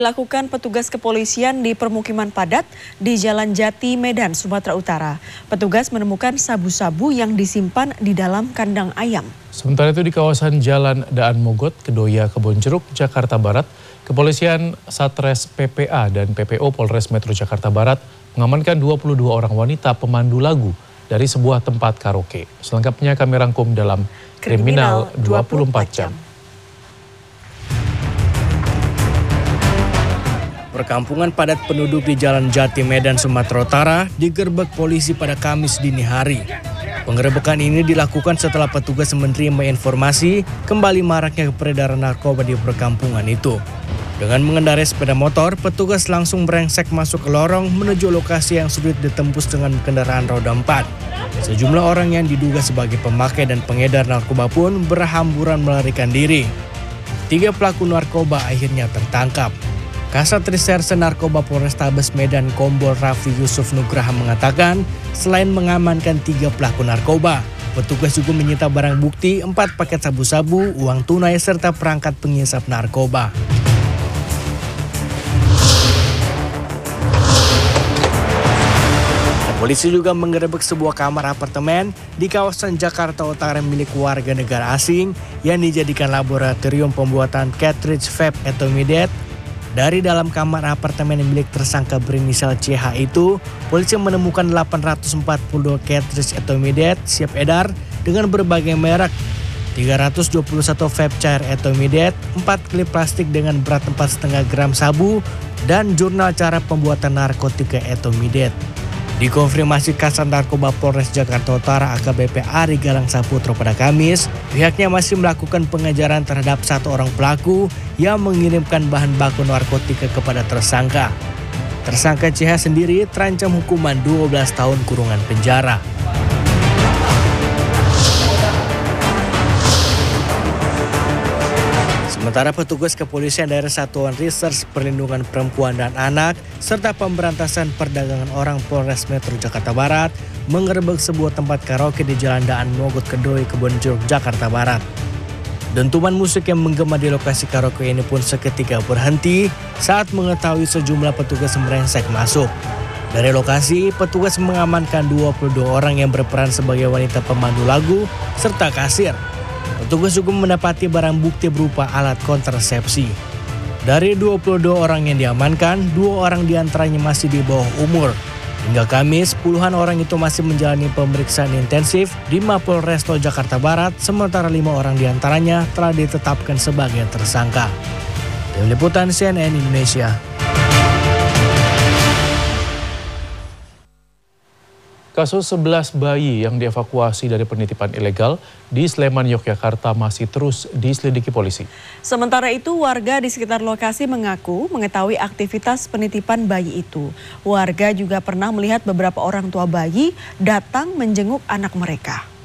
Dilakukan petugas kepolisian di permukiman padat di Jalan Jati, Medan, Sumatera Utara. Petugas menemukan sabu-sabu yang disimpan di dalam kandang ayam. Sementara itu di kawasan Jalan Daan Mogot, Kedoya, Kebonjeruk, Jakarta Barat, kepolisian Satres PPA dan PPO Polres Metro Jakarta Barat mengamankan 22 orang wanita pemandu lagu dari sebuah tempat karaoke. Selengkapnya kami rangkum dalam Kriminal 24 Jam. Perkampungan padat penduduk di Jalan Jati, Medan, Sumatera Utara digerebek polisi pada Kamis dini hari. Penggerebekan ini dilakukan setelah petugas menerima informasi kembali maraknya peredaran narkoba di perkampungan itu. Dengan mengendarai sepeda motor, petugas langsung berengsek masuk ke lorong menuju lokasi yang sulit ditembus dengan kendaraan roda 4. Sejumlah orang yang diduga sebagai pemakai dan pengedar narkoba pun berhamburan melarikan diri. 3 pelaku narkoba akhirnya tertangkap. Kasat Reserse Narkoba Polrestabes Medan Kombol Raffi Yusuf Nugraha mengatakan, selain mengamankan 3 pelaku narkoba, petugas juga menyita barang bukti 4 paket sabu-sabu, uang tunai, serta perangkat pengisap narkoba. Polisi juga menggerebek sebuah kamar apartemen di kawasan Jakarta Utara milik warga negara asing yang dijadikan laboratorium pembuatan cartridge vape intermediate. Dari dalam kamar apartemen milik tersangka berinisial CH itu, polisi menemukan 842 cartridge intermediate siap edar dengan berbagai merek, 321 vape cair intermediate, 4 klip plastik dengan berat 4,5 gram sabu, dan jurnal cara pembuatan narkotika intermediate. Dikonfirmasi Kasat Narkoba Polres Jakarta Utara AKBP Ari Galang Saputro pada Kamis, pihaknya masih melakukan pengejaran terhadap 1 orang pelaku yang mengirimkan bahan baku narkotika kepada tersangka. Tersangka CH sendiri terancam hukuman 12 tahun kurungan penjara. Sementara petugas kepolisian dari Satuan Reserse Perlindungan Perempuan dan Anak serta Pemberantasan Perdagangan Orang Polres Metro Jakarta Barat menggerebek sebuah tempat karaoke di Jalan Daan Mogot, Kedoya, Kebonjeruk, Jakarta Barat. Dentuman musik yang menggema di lokasi karaoke ini pun seketika berhenti saat mengetahui sejumlah petugas merengsek masuk. Dari lokasi, petugas mengamankan 22 orang yang berperan sebagai wanita pemandu lagu serta kasir. Petugas juga mendapati barang bukti berupa alat kontrasepsi. Dari 22 orang yang diamankan, 2 orang diantaranya masih di bawah umur. Hingga Kamis, puluhan orang itu masih menjalani pemeriksaan intensif di Mapolresto Jakarta Barat, sementara 5 orang diantaranya telah ditetapkan sebagai tersangka. Tim Liputan CNN Indonesia. Kasus 11 bayi yang dievakuasi dari penitipan ilegal di Sleman, Yogyakarta masih terus diselidiki polisi. Sementara itu, warga di sekitar lokasi mengaku mengetahui aktivitas penitipan bayi itu. Warga juga pernah melihat beberapa orang tua bayi datang menjenguk anak mereka.